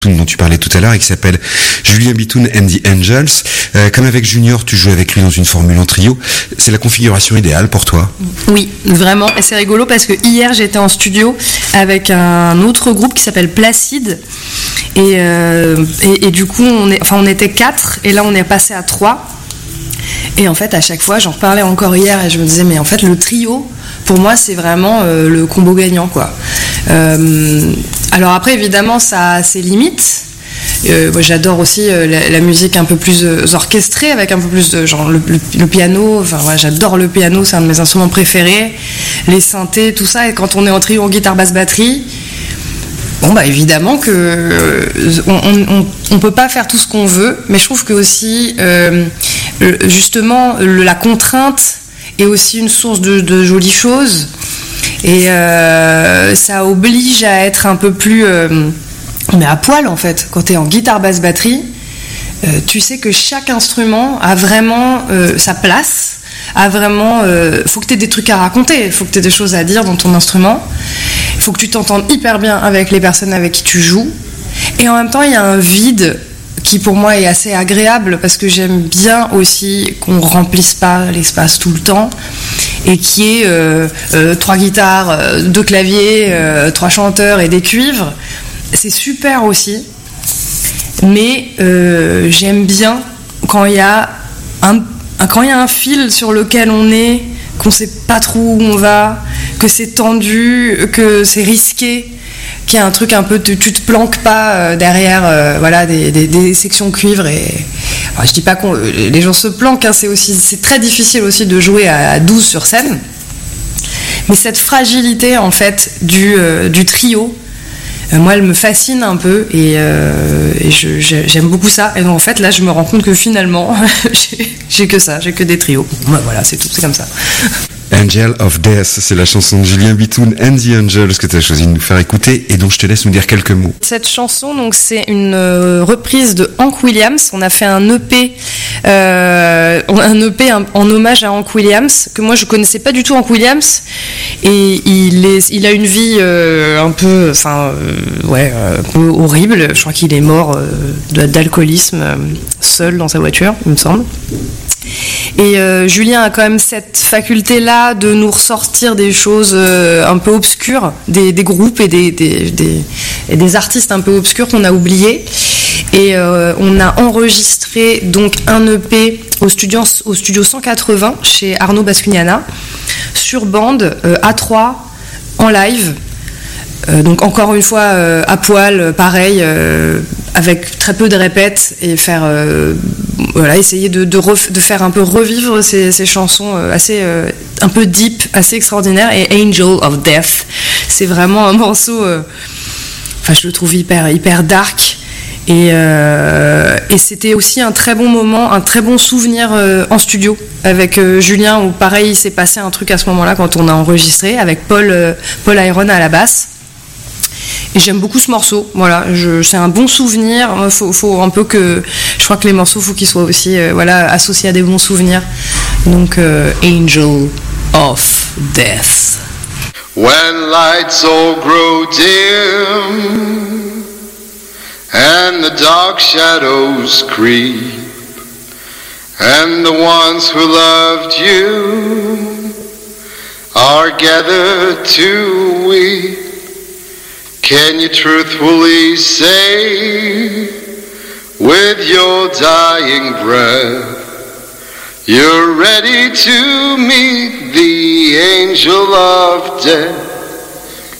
dont tu parlais tout à l'heure et qui s'appelle Julien Bitoun and the Angels. Comme avec Junior, tu joues avec lui dans une formule en trio. C'est la configuration idéale pour toi? Oui, vraiment. Et c'est rigolo parce que hier, j'étais en studio avec un autre groupe qui s'appelle Placide. Et du coup, on était 4 et là, on est passé à 3. Et en fait, à chaque fois, j'en reparlais encore hier et je me disais, mais en fait, le trio, pour moi, c'est vraiment le combo gagnant, quoi. Alors après, évidemment, ça a ses limites. Moi, j'adore aussi la musique un peu plus orchestrée, avec un peu plus de genre le piano. Enfin, ouais, j'adore le piano, c'est un de mes instruments préférés. Les synthés, tout ça. Et quand on est en trio, en guitare, basse, batterie, bon, bah évidemment que on peut pas faire tout ce qu'on veut, mais je trouve que aussi justement la contrainte est aussi une source de jolies choses. Et ça oblige à être un peu plus mais à poil en fait. Quand tu es en guitare basse batterie, tu sais que chaque instrument a vraiment sa place, a vraiment faut que tu aies des trucs à raconter, faut que tu aies des choses à dire dans ton instrument, il faut que tu t'entendes hyper bien avec les personnes avec qui tu joues, et en même temps il y a un vide qui pour moi est assez agréable parce que j'aime bien aussi qu'on remplisse pas l'espace tout le temps et qui est 3 guitares, 2 claviers, 3 chanteurs et des cuivres. C'est super aussi, mais j'aime bien quand il y a un fil sur lequel on est, qu'on sait pas trop où on va, que c'est tendu, que c'est risqué, qu'il y a un truc un peu, tu te planques pas derrière voilà, des sections cuivre. Alors, je dis pas que les gens se planquent, hein, c'est très difficile aussi de jouer à 12 sur scène, mais cette fragilité en fait du trio, moi elle me fascine un peu et j'aime beaucoup ça. Et donc en fait là je me rends compte que finalement j'ai que ça, j'ai que des trios. Bon, voilà, c'est tout, c'est comme ça. Angel of Death, c'est la chanson de Julien Bitoun and the Angels que tu as choisi de nous faire écouter et dont je te laisse nous dire quelques mots. Cette chanson, donc, c'est une reprise de Hank Williams. On a fait un EP en hommage à Hank Williams, que moi je connaissais pas du tout Hank Williams, et il a une vie un peu horrible. Je crois qu'il est mort d'alcoolisme seul dans sa voiture, il me semble. Et Julien a quand même cette faculté-là de nous ressortir des choses un peu obscures, des groupes et des artistes un peu obscurs qu'on a oubliés. Et on a enregistré donc un EP au studio 180 chez Arnaud Bascugnana sur bande A3 en live. Donc encore une fois à poil, pareil, avec très peu de répètes, et faire essayer de faire un peu revivre ces chansons assez un peu deep, assez extraordinaires. Et Angel of Death, c'est vraiment un morceau, je le trouve hyper dark, et c'était aussi un très bon moment, un très bon souvenir en studio avec Julien, où pareil il s'est passé un truc à ce moment-là quand on a enregistré avec Paul Iron à la basse. Et j'aime beaucoup ce morceau, voilà, c'est un bon souvenir. Faut un peu que, je crois que les morceaux, faut qu'ils soient aussi associés à des bons souvenirs. Donc Angel of Death. When lights all grow dim and the dark shadows creep and the ones who loved you are gathered to weep, can you truthfully say with your dying breath you're ready to meet the angel of death?